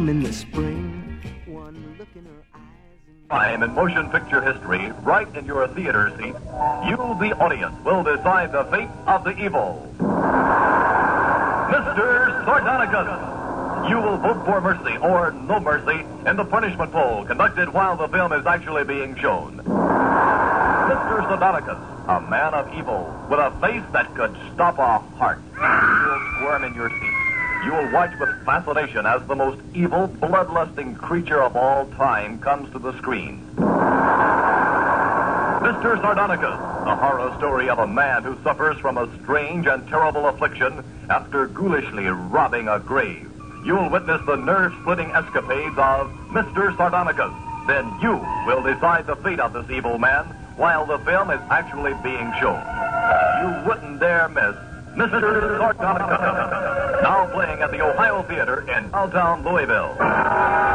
In the spring, one look in her eyes. Time in motion picture history, right in your theater seat, you, the audience, will decide the fate of the evil. Mr. Sardonicus. You will vote for mercy or no mercy in the punishment poll conducted while the film is actually being shown. Mr. Sardonicus, a man of evil with a face that could stop a heart. You will squirm in your seat. You will watch with fascination as the most evil, bloodlusting creature of all time comes to the screen. Mr. Sardonicus, a horror story of a man who suffers from a strange and terrible affliction after ghoulishly robbing a grave. You'll witness the nerve-splitting escapades of Mr. Sardonicus. Then you will decide the fate of this evil man while the film is actually being shown. You wouldn't dare miss Mr. Sardonicus. Now playing at the Ohio Theater in downtown Louisville.